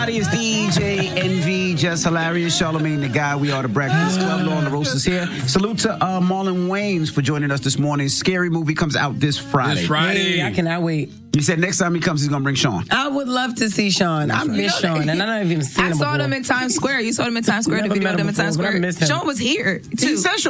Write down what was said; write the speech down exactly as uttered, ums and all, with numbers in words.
It's D J Envy, just hilarious. Charlamagne the Guy. We are the Breakfast Club. Law on the Roast is here. Salute to uh, Marlon Wayans for joining us this morning. Scary Movie comes out this Friday. This Friday. Hey, I cannot wait. He said next time he comes, he's going to bring Sean. I would love to see Sean. I miss Sean, and I don't even seen I him saw before. them in Times Square. You saw them in Times Square, the Never video met of them him in Times before, but I Square. miss him. Sean was here, too. He said Sean